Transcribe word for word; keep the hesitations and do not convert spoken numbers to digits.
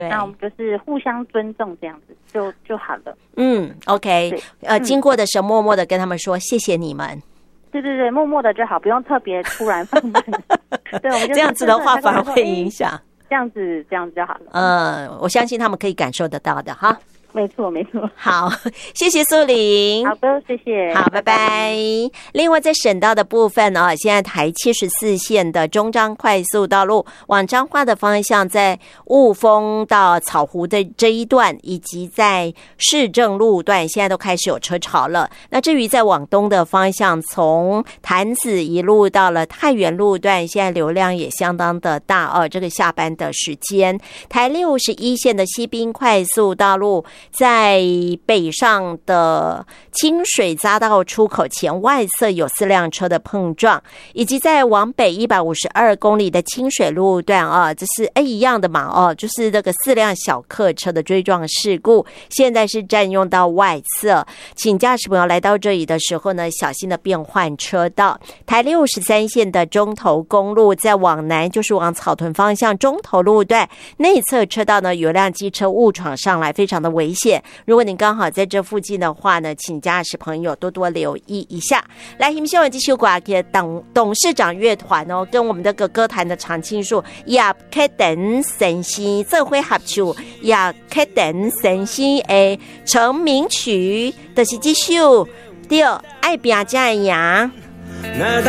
那我们就是互相尊重这样子就就好了。 嗯 ，OK， 呃、嗯，经过的时候默默的跟他们说谢谢你们。 对对对，默默的就好，不用特别突然放慢。对，我们就这样子的话反而会影响。 这样子这样子就好了。 嗯，我相信他们可以感受得到的哈。 没错没错。 好，谢谢素玲。 好的，谢谢。 好，拜拜。另外在省道的部分哦，现在台七十四线的中彰快速道路往彰化的方向，在雾峰到草湖的这一段，以及在市政路段，现在都开始有车潮了。那至于在往东的方向，从潭子一路到了太原路段，现在流量也相当的大哦。这个下班的时间，台六十一线的西滨快速道路，在北上的清水匝道出口前外侧有四辆车的碰撞，以及在往北一百五十二公里的清水路段啊，这是哎一样的嘛哦，就是这个四辆小客车的追撞事故，现在是占用到外侧，请驾驶朋友来到这里的时候呢，小心的变换车道。台六十三线的中投公路在往南，就是往草屯方向中投路段内侧车道呢，有辆机车误闯上来，非常的危险。如果你刚好在这附近的话呢，请驾驶朋友多多留意一下。来，希望继续挂给董董事长乐团哦，跟我们的歌坛的常青树也开等神仙，这回合唱也开等神仙的成名曲，就是这首对爱拼才会赢。